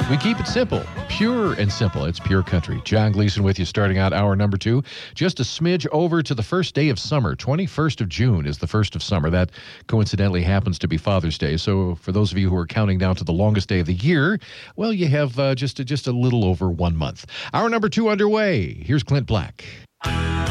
We keep it simple, pure and simple. It's Pure Country. John Gleason with you starting out hour number 2. Just a smidge over to the first day of summer. 21st of June is the first of summer. That coincidentally happens to be Father's Day. So for those of you who are counting down to the longest day of the year, well, you have just a little over 1 month. Hour number 2 underway. Here's Clint Black.